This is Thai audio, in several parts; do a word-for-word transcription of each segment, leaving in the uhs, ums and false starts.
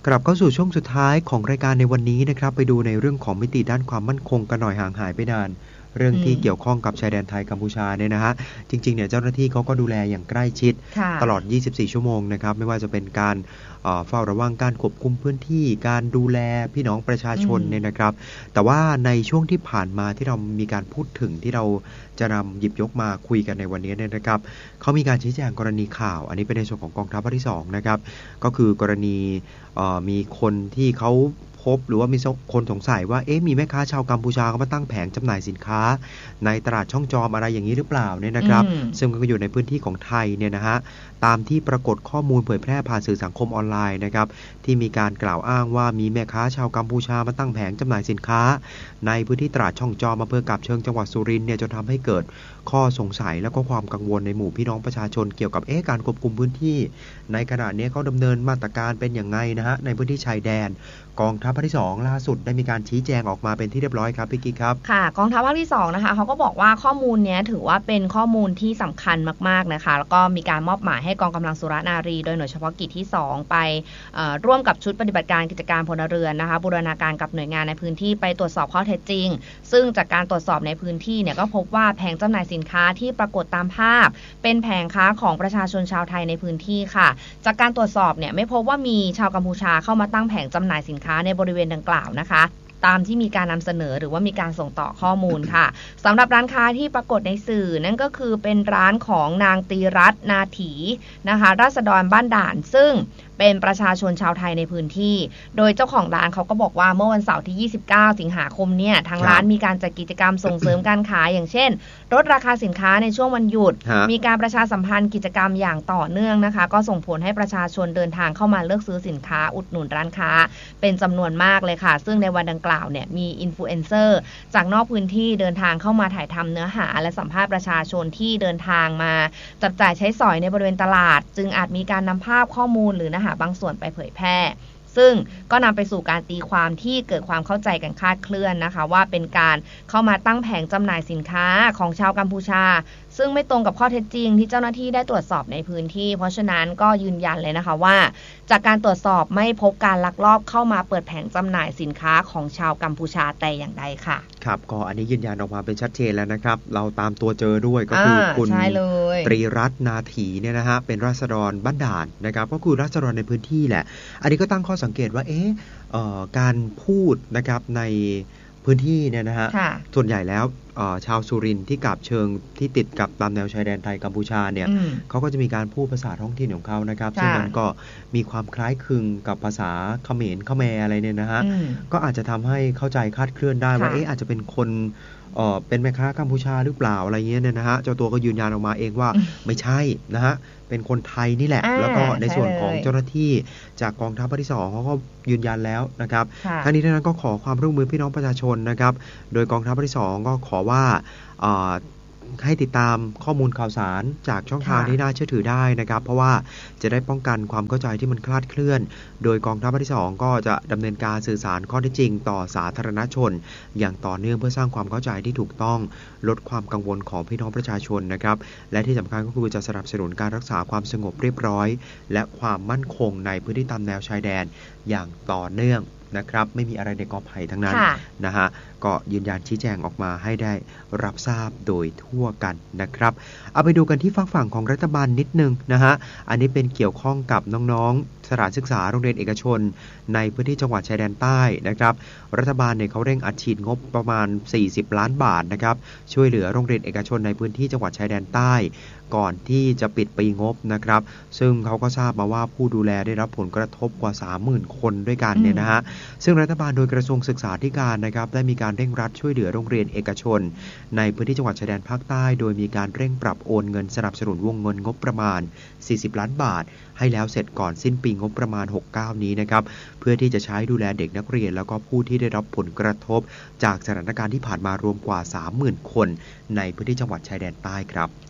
กลับเข้าสู่ช่วงสุดท้ายของรายการในวันนี้นะครับไปดูในเรื่องของมิติด้านความมั่นคงกันหน่อยห่างหายไปนานเรื่องที่เกี่ยวข้องกับชายแดนไทยกัมพูชาเนี่ยนะฮะจริงๆเนี่ยเจ้าหน้าที่เขาก็ดูแลอย่างใกล้ชิดตลอดยี่สิบสี่ชั่วโมงนะครับไม่ว่าจะเป็นการเฝ้าระวังการควบคุมพื้นที่การดูแลพี่น้องประชาชนเนี่ยนะครับแต่ว่าในช่วงที่ผ่านมาที่เรามีการพูดถึงที่เราจะนำหยิบยกมาคุยกันในวันนี้เนี่ยนะครับเขามีการชี้แจงกรณีข่าวอันนี้เป็นในส่วนของกองทัพภาคที่สองนะครับก็คือกรณีมีคนที่เขาพบหรือว่ามีคนสงสัยว่าเอ๊ะมีแม่ค้าชาวกัมพูชาเขามาตั้งแผงจำหน่ายสินค้าในตลาดช่องจอมอะไรอย่างนี้หรือเปล่าเนี่ยนะครับซึ่งก็อยู่ในพื้นที่ของไทยเนี่ยนะฮะตามที่ปรากฏข้อมูลเผยแพร่ผ่านสื่อสังคมออนไลน์นะครับที่มีการกล่าวอ้างว่ามีแม่ค้าชาวกัมพูชามาตั้งแผงจำหน่ายสินค้าในพื้นที่ตลาดช่องจอมอำเภอกาบเชิงจังหวัดสุรินทร์เนี่ยจนทำให้เกิดข้อสงสัยและก็ความกังวลในหมู่พี่น้องประชาชนเกี่ยวกับเอ๊ะการควบคุมพื้นที่ในขณะนี้เขาดำเนินมาตรการเป็นอย่างไงนะฮะในพื้นที่ชายแดนกองทัพภาคที่สองล่าสุดได้มีการชี้แจงออกมาเป็นที่เรียบร้อยครับพี่กิ๊กครับค่ะกองทัพภาคที่สองนะคะเขาก็บอกว่าข้อมูลนี้ถือว่าเป็นข้อมูลที่สำคัญมากๆนะคะแล้วก็มีการมอบหมายให้กองกำลังสุรนารีโดยหน่วยเฉพาะกิจที่สองไปร่วมกับชุดปฏิบัติการกิจการพลเรือนนะคะบูรณาการกับหน่วยงานในพื้นที่ไปตรวจสอบข้อเท็จจริงซึ่งจากการตรวจสอบในพื้นที่เนี่ยก็พบว่าแผงจำหน่ายสินค้าที่ปรากฏตามภาพเป็นแผงค้าของประชาชนชาวไทยในพื้นที่ค่ะจากการตรวจสอบเนี่ยไม่พบว่ามีชาวกัมพูชาเข้ามาตั้งแผงจำหน่ายสินค้าในบริเวณดังกล่าวนะคะตามที่มีการนำเสนอหรือว่ามีการส่งต่อข้อมูลค่ะสำหรับร้านค้าที่ปรากฏในสื่อนั่นก็คือเป็นร้านของนางตีรัตน์นาถีนะคะราษฎรบ้านด่านซึ่งเป็นประชาชนชาวไทยในพื้นที่โดยเจ้าของร้านเขาก็บอกว่าเมื่อวันเสาร์ที่ยี่สิบเก้าสิงหาคมเนี่ยทางร้านมีการจัดกิจกรรมส่งเสริมการขายอย่างเช่นลดราคาสินค้าในช่วงวันหยุดมีการประชาสัมพันธ์กิจกรรมอย่างต่อเนื่องนะคะก็ส่งผลให้ประชาชนเดินทางเข้ามาเลือกซื้อสินค้าอุดหนุนร้านค้าเป็นจำนวนมากเลยค่ะซึ่งในวันดังกล่าวเนี่ยมีอินฟลูเอนเซอร์จากนอกพื้นที่เดินทางเข้ามาถ่ายทำเนื้อหาและสัมภาษณ์ประชาชนที่เดินทางมาจับจ่ายใช้สอยในบริเวณตลาดจึงอาจมีการนำภาพข้อมูลหรือเนื้อหาบางส่วนไปเผยแพร่ซึ่งก็นำไปสู่การตีความที่เกิดความเข้าใจกันคลาดเคลื่อนนะคะว่าเป็นการเข้ามาตั้งแผงจำหน่ายสินค้าของชาวกัมพูชาซึ่งไม่ตรงกับข้อเท็จจริงที่เจ้าหน้าที่ได้ตรวจสอบในพื้นที่เพราะฉะนั้นก็ยืนยันเลยนะคะว่าจากการตรวจสอบไม่พบการลักลอบเข้ามาเปิดแผงจำหน่ายสินค้าของชาวกัมพูชาแต่อย่างใดค่ะครับก็อันนี้ยืนยันออกมาเป็นชัดเจนแล้วนะครับเราตามตัวเจอด้วยก็คือคุณตรีรัตน์นาถีเนี่ยนะฮะเป็นราษฎรบ้านด่านนะครับก็คือราษฎรในพื้นที่แหละอันนี้ก็ตั้งข้อสังเกตว่าเอ๊ะการพูดนะครับในพื้นที่เนี่ยนะฮะส่วนใหญ่แล้วชาวสุรินทร์ที่กาบเชิงที่ติดกับตามแนวชายแดนไทยกัมพูชาเนี่ยเขาก็จะมีการพูดภาษาท้องถิ่นของเขานะครับซึ่งมันก็มีความคล้ายคลึงกับภาษาเขมรเขมรอะไรเนี่ยนะฮะก็อาจจะทำให้เข้าใจคลาดเคลื่อนได้ว่าเอ๊ะอาจจะเป็นคนเอ่อเป็นแม่ค้ากัมพูชาหรือเปล่าอะไรเงี้ยเนี่ยนะฮะเจ้าตัวก็ยืนยันออกมาเองว่าไม่ใช่นะฮะเป็นคนไทยนี่แหละแล้วก็ในส่วนของเจ้าหน้าที่จากกองทัพภาคที่สองเขาก็ยืนยันแล้วนะครับทั้งนี้ทั้งนั้นก็ขอความร่วมมือพี่น้องประชาชนนะครับโดยกองทัพภาคที่สองก็ขอว่าให้ติดตามข้อมูลข่าวสารจากช่องทางที่น่าเชื่อถือได้นะครับเพราะว่าจะได้ป้องกันความเข้าใจที่มันคลาดเคลื่อนโดยกองทัพภาคที่สองก็จะดำเนินการสื่อสารข้อเท็จจริงต่อสาธารณชนอย่างต่อเนื่องเพื่อสร้างความเข้าใจที่ถูกต้องลดความกังวลของพี่น้องประชาชนนะครับและที่สำคัญก็คือจะสนับสนุนการรักษาความสงบเรียบร้อยและความมั่นคงในพื้นที่ตามแนวชายแดนอย่างต่อเนื่องนะครับไม่มีอะไรในกอไผ่ทั้งนั้นนะฮะก็ยืนยันชี้แจงออกมาให้ได้รับทราบโดยทั่วกันนะครับเอาไปดูกันที่ฝั่งฝั่งของรัฐบาลนิดนึงนะฮะอันนี้เป็นเกี่ยวข้องกับน้องๆสถานศึกษาโรงเรียนเอกชนในพื้นที่จังหวัดชายแดนใต้นะครับรัฐบาลเนี่ยเขาเร่งอัดฉีดงบประมาณสี่สิบล้านบาทนะครับช่วยเหลือโรงเรียนเอกชนในพื้นที่จังหวัดชายแดนใต้ก่อนที่จะปิดปีงบนะครับซึ่งเขาก็ทราบมาว่าผู้ดูแลได้รับผลกระทบกว่า สามหมื่น คนด้วยกันเนี่ยนะฮะซึ่งรัฐบาลโดยกระทรวงศึกษาธิการนะครับได้มีการเร่งรัดช่วยเหลือโรงเรียนเอกชนในพื้นที่จังหวัดชายแดนภาคใต้โดยมีการเร่งปรับโอนเงินสนับสนุนวงเงินงบประมาณสี่สิบล้านบาทให้แล้วเสร็จก่อนสิ้นปีงบประมาณหกสิบเก้านี้นะครับเพื่อที่จะใช้ดูแลเด็กนักเรียนแล้วก็ผู้ที่ได้รับผลกระทบจากสถานการณ์ที่ผ่านมารวมกว่า สามหมื่น คนในพื้นที่จังหวัดชายแดนใต้ครับ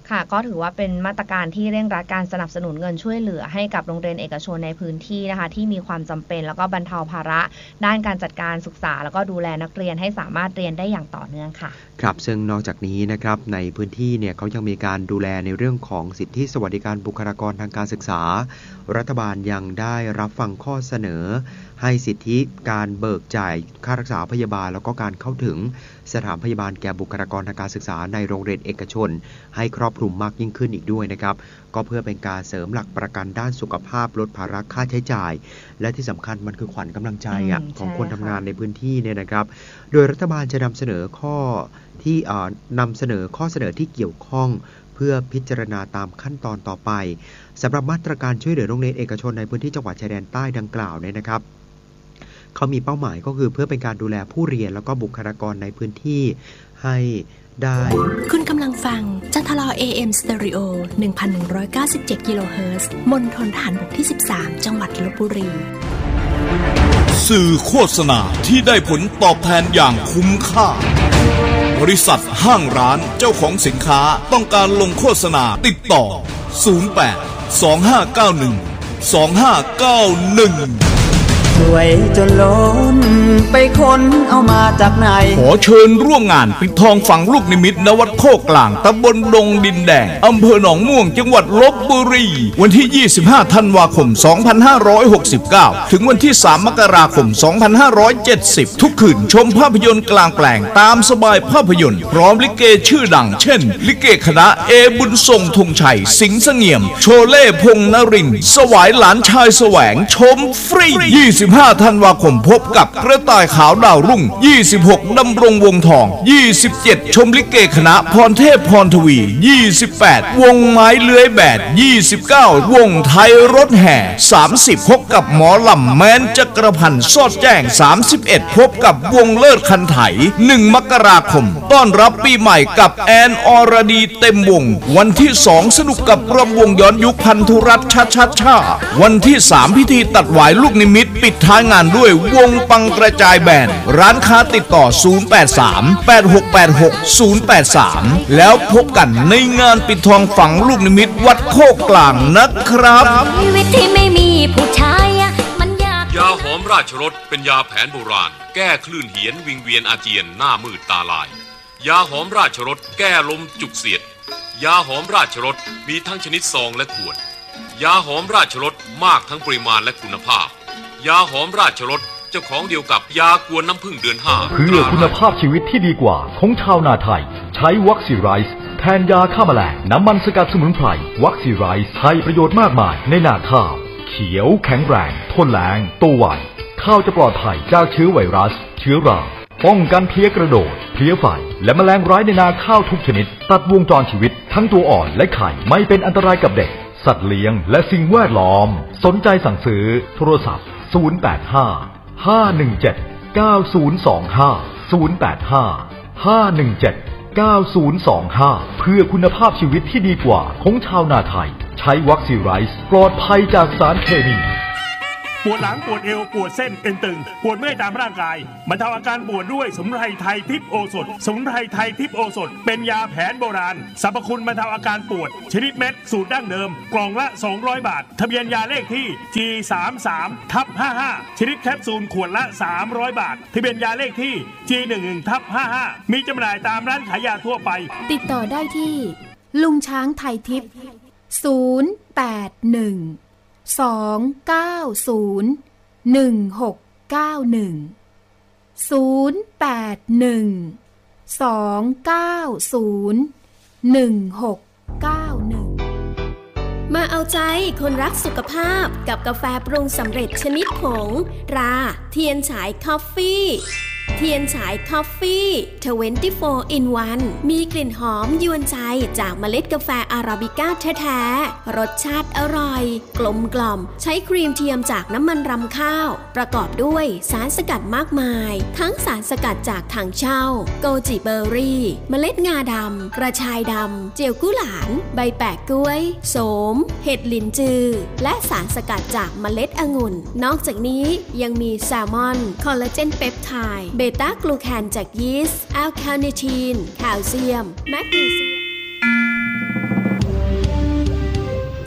ค่ะก็ถือว่าเป็นมาตรการที่เร่งรัดการสนับสนุนเงินช่วยเหลือให้กับโรงเรียนเอกชนในพื้นที่นะคะที่มีความจำเป็นแล้วก็บรรเทาภาระด้านการจัดการศึกษาแล้วก็ดูแลนักเรียนให้สามารถเรียนได้อย่างต่อเนื่องค่ะครับซึ่งนอกจากนี้นะครับในพื้นที่เนี่ยเขายังมีการดูแลในเรื่องของสิทธิสวัสดิการบุคลากรทางการศึกษารัฐบาลยังได้รับฟังข้อเสนอให้สิทธิการเบิกจ่ายค่ารักษาพยาบาลแล้วก็การเข้าถึงสถานพยาบาลแก่บุคลากรทางการศึกษาในโรงเรียนเอกชนให้ครอบคลุมมากยิ่งขึ้นอีกด้วยนะครับก็เพื่อเป็นการเสริมหลักประกันด้านสุขภาพลดภาระค่าใช้จ่ายและที่สำคัญมันคือขวัญกำลังใจอ่ะของคนทำงานในพื้นที่เนี่ยนะครับโดยรัฐบาลจะนำเสนอข้อที่นำเสนอข้อเสนอที่เกี่ยวข้องเพื่อพิจารณาตามขั้นตอนต่อไปสำหรับมาตรการช่วยเหลือโรงเรียนเอกชนในพื้นที่จังหวัดชายแดนใต้ดังกล่าวเนี่ยนะครับเขามีเป้าหมายก็คือเพื่อเป็นการดูแลผู้เรียนแล้วก็บุคลากรในพื้นที่ให้ได้คุณกำลังฟังจัทลอ เอ เอ็ม Stereo หนึ่งพันหนึ่งร้อยเก้าสิบเจ็ด กิโลเฮิรตซ์มณฑลทหารบกที่สิบสามจังหวัดลพบุรีสื่อโฆษณาที่ได้ผลตอบแทนอย่างคุ้มค่าบริษัทห้างร้านเจ้าของสินค้าต้องการลงโฆษณาติดต่อศูนย์ แปด สอง ห้า เก้า หนึ่ง สอง ห้า เก้า หนึ่งสวยจนล้นไปค้นเอามาจากไหนขอเชิญร่วมงานปิดทองฝังลูกนิมิตณวัดโคกลางตำบลดงดินแดงอำเภอหนองม่วงจังหวัดลพบุรีวันที่ยี่สิบห้าธันวาคมสองพันห้าร้อยหกสิบเก้าถึงวันที่สามมกราคมสองพันห้าร้อยเจ็ดสิบทุกคืนชมภาพยนตร์กลางแปลงตามสบายภาพยนตร์พร้อมลิเกชื่อดังเช่นลิเกคณะเอบุญทรงธงชัยสิงห์เสงี่ยมโชเล่พงษ์นรินทร์สวายหลานชายแสวงชมฟรียี่สิบห้าธันวาคมพบกับกระต่ายขาวดาวรุ่งยี่สิบหกดำรงวงทองยี่สิบเจ็ดชมลิเกคณะพรเทพพรทวียี่สิบแปดวงไม้เลื้อยแบดยี่สิบเก้าวงไทยรถแห่สามสิบพบกับหมอลำแม้นจักรพันธ์สอดแจ้งสามสิบเอ็ดพบกับวงเลิศคันไถหนึ่งมกราคมต้อนรับปีใหม่กับแอนอรดีเต็มวงวันที่สองสนุกกับรำวงย้อนยุคพันธุรัตน์ชัดชัดชาวันที่สามพิธีตัดหวายลูกนิมิตปิดท้ายงานด้วยวงปังกระจายแบนด์ร้านค้าติดต่อศูนย์ แปด สาม แปด หก แปด หก ศูนย์ แปด สามแล้วพบกันในงานปิดทองฝังลูกนิมิตวัดโคกกลางนะครับชีวิตที่ไม่มีผู้ชายมันยากยาหอมราชรสเป็นยาแผนโบราณแก้คลื่นเหียนวิงเวียนอาเจียนหน้ามืดตาลายยาหอมราชรสแก้ลมจุกเสียดยาหอมราชรสมีทั้งชนิดซองและขวดยาหอมราชรสมากทั้งปริมาณและคุณภาพยาหอมราชรสเจ้าของเดียวกับยากวนน้ำผึ้งเดือนห้าเพื่อคุณภาพชีวิตที่ดีกว่าของชาวนาไทยใช้วัคซีไรส์แทนยาฆ่าแมลงน้ำมันสกัดสมุนไพรวัคซีไรส์ให้ประโยชน์มากมายในนาข้าวเขียวแข็งแรงทนแล้งโตไวข้าวจะปลอดภัยจากเชื้อไวรัสเชื้อราป้องกันเพลี้ยกระโดดเพลี้ยไฟและแมลงร้ายในนาข้าวทุกชนิดตัดวงจรชีวิตทั้งตัวอ่อนและไข่ไม่เป็นอันตรายกับเด็กสัตว์เลี้ยงและสิ่งแวดล้อมสนใจสั่งซื้อโทรศัพท์ศูนย์ แปด ห้า ห้า หนึ่ง เจ็ด เก้า ศูนย์ สอง ห้า ศูนย์ แปด ห้า ห้า หนึ่ง เจ็ด เก้า ศูนย์ สอง ห้าเพื่อคุณภาพชีวิตที่ดีกว่าของชาวนาไทยใช้วัคซีไรส์ปลอดภัยจากสารเคมีปวดหลังปวดเอวปวดเส้นเอ็นตึงปวดเมื่อยตามร่างกายบรรเทาอาการปวดด้วยสมุนไพรไทยทิพย์โอสถสมุนไพรไทยทิพย์โอสถเป็นยาแผนโบราณสรรพคุณบรรเทาอาการปวดชนิดเม็ดสูตรดั้งเดิมกล่องละสองร้อยบาททะเบียนยาเลขที่ จี สามสาม ทับ ห้าห้า ชนิดแคปซูลขวดละสามร้อยบาททะเบียนยาเลขที่ จี หนึ่งหนึ่ง ทับ ห้าห้า มีจำหน่ายตามร้านขายยาทั่วไปติดต่อได้ที่ลุงช้างไทยทิพย์ศูนย์ แปด หนึ่ง สอง เก้า ศูนย์ หนึ่ง หก เก้า หนึ่ง ศูนย์ แปด หนึ่ง สอง เก้า ศูนย์ หนึ่ง หก เก้า หนึ่งมาเอาใจคนรักสุขภาพกับกาแฟปรุงสำเร็จชนิดผงตราเทียนฉายคอฟฟี่เทียนฉายคอฟฟี่ยี่สิบสี่ อิน วัน มีกลิ่นหอมยวนใจจากเมล็ดกาแฟอาราบิก้าแท้ๆรสชาติอร่อยกลมกล่อมใช้ครีมเทียมจากน้ำมันรำข้าวประกอบด้วยสารสกัดมากมายทั้งสารสกัดจากถังเช่าโกจิเบอร์รี่เมล็ดงาดำกระชายดำเจียวกุหลาบใบแปะกล้วยโสมเห็ดหลินจือและสารสกัดจากเมล็ดองุ่นนอกจากนี้ยังมีแซลมอนคอลลาเจนเปปไทด์เบต้ากลูแคนจากยีสต์แอลคาเนทีนแคลเซียมแมกนีเซียม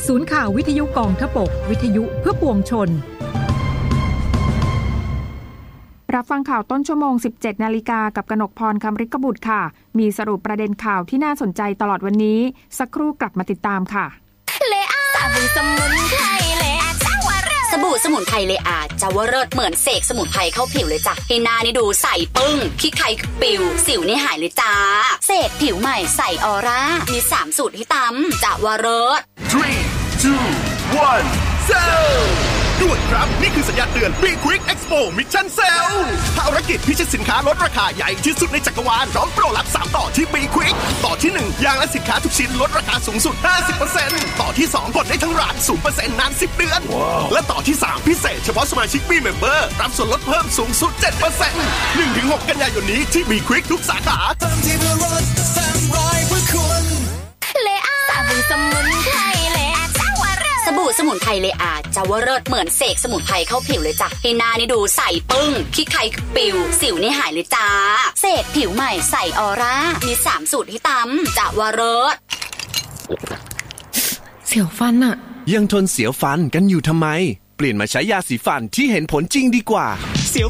ศูนย์ข่าววิทยุกองทพบกวิทยุเพื่อปวงชนรับฟังข่าวต้นชั่วโมง สิบเจ็ดนาฬิกากับกนกพรคำริกบุตรค่ะมีสรุปประเด็นข่าวที่น่าสนใจตลอดวันนี้สักครู่กลับมาติดตามค่ะเลอาสบู่สมุนไพรเลอาจาวเริศสบู่สมุนไพรเลอาจาวเริศเหมือนเสกสมุนไพรเข้าผิวเลยจ้ะให้หน้านี่ดูใสปึ้งขี้ใครปิวสิวนี่หายเลยจ้าเสกผิวใหม่ใสออร่ามีสามสูตรให้ตำจาวเริศ three two one sellด่วนครับนี่คือสัญญาณเตือน Be Quick Expo Mission Sale ภารกิจพิชิตสินค้าลดราคาใหญ่ที่สุดในจักรวาลพร้อมโปรลับสามต่อที่ Be Quick ต่อที่หนึ่งยางและสินค้าทุกชิ้นลดราคาสูงสุด ห้าสิบเปอร์เซ็นต์ ต่อที่สองกดได้ทั้งร้าน ศูนย์เปอร์เซ็นต์ นานสิบเดือน wow. และต่อที่สามพิเศษเฉพาะสมาชิก Be Member รับส่วนลดเพิ่มสูงสุด เจ็ดเปอร์เซ็นต์ หนึ่งถึงหก กันยายนนี้ที่ Be Quick ทุกสาขาเติมที่เพื่อรถแซมไรเพื่อคุณเลอาสบู่สมุนไพรเลอาจาวเริศสบู่สมุนไพรเลอาจาวเริศเหมือนเสกสมุนไพรเข้าผิวเลยจ้ะให้หน้านี่ดูใสปึ้งขี้ใครปิวสิวนี่หายเลยจ้าเสกผิวใหม่ใสออร่ามีสามสูตรให้ตำจาวเริศเสียวฟันอะยังทนเสียวฟันกันอยู่ทำไมเปลี่ยนมาใช้ยาสีฟันที่เห็นผลจริงดีกว่า